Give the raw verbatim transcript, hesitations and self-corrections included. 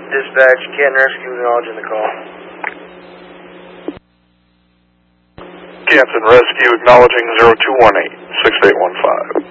Dispatch, Canton Rescue acknowledging the call. Canton Rescue acknowledging zero two one eight, six eight one five.